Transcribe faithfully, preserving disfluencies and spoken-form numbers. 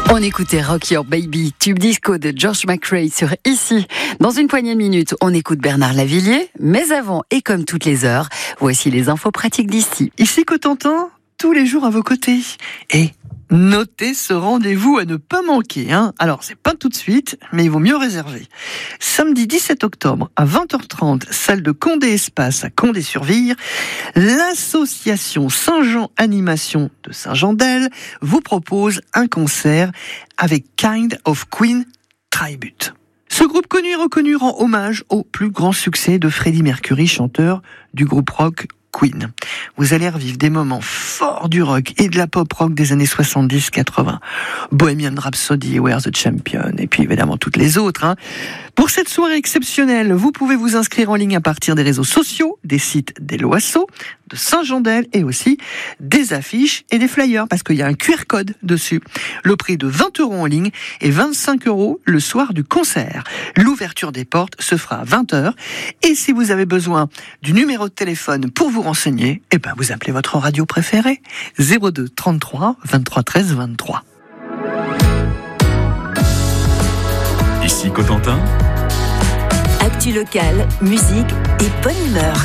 On écoutait Rock Your Baby, tube disco de George McRae sur Ici. Dans une poignée de minutes, on écoute Bernard Lavilliers. Mais avant, et comme toutes les heures, voici les infos pratiques d'ici. Ici Cotentin, tous les jours à vos côtés. Et notez ce rendez-vous à ne pas manquer. Hein. Alors, c'est pas tout de suite, mais il vaut mieux réserver. Samedi dix-sept octobre à vingt heures trente, salle de Condé Espace à Condé-sur-Vire, l'association Saint-Jean Animation de Saint-Jean-d'Elle vous propose un concert avec Kind of Queen Tribute. Ce groupe connu et reconnu rend hommage au plus grand succès de Freddie Mercury, chanteur du groupe rock Queen. Vous allez revivre des moments forts du rock et de la pop rock des années soixante-dix quatre-vingts. Bohemian Rhapsody, We're the Champion, et puis évidemment toutes les autres. Hein. Pour cette soirée exceptionnelle, vous pouvez vous inscrire en ligne à partir des réseaux sociaux, des sites des Loasso, de Saint-Jean-d'Elle et aussi des affiches et des flyers, parce qu'il y a un Q R code dessus. Le prix de vingt euros en ligne et vingt-cinq euros le soir du concert. L'ouverture des portes se fera à vingt heures. Et si vous avez besoin du numéro de téléphone pour vous renseigner, eh ben vous appelez votre radio préférée. zéro deux trente-trois vingt-trois treize vingt-trois. Ici Cotentin. Actu locale, musique et bonne humeur.